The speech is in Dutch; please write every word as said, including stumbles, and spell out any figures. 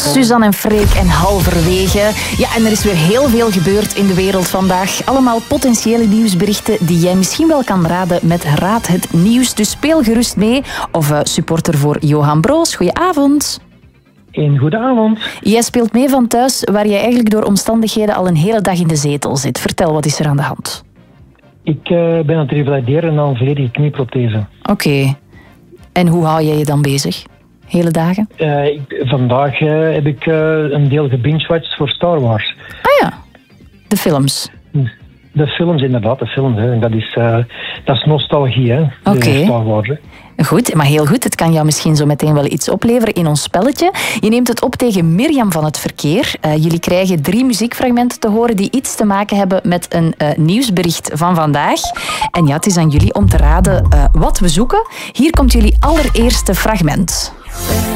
Suzanne en Freek en halverwege. Ja, en er is weer heel veel gebeurd in de wereld vandaag. Allemaal potentiële nieuwsberichten die jij misschien wel kan raden met Raad het Nieuws. Dus speel gerust mee. Of uh, supporter voor Johan Broos. Goedenavond. Een goede avond. Jij speelt mee van thuis, waar jij eigenlijk door omstandigheden al een hele dag in de zetel zit. Vertel, wat is er aan de hand? Ik uh, ben aan het revalideren na een volledige knieprothese. Oké. Okay. En hoe hou jij je dan bezig? Hele dagen? Uh, ik, vandaag uh, heb ik uh, een deel gebingewatcht voor Star Wars. Ah ja, de films. De films, inderdaad, de films. Hè. Dat, is, uh, dat is nostalgie, hè. Oké. Okay. Star Wars. Hè. Goed, maar heel goed. Het kan jou misschien zo meteen wel iets opleveren in ons spelletje. Je neemt het op tegen Mirjam van het Verkeer. Uh, jullie krijgen drie muziekfragmenten te horen die iets te maken hebben met een uh, nieuwsbericht van vandaag. En ja, het is aan jullie om te raden uh, wat we zoeken. Hier komt jullie allereerste fragment.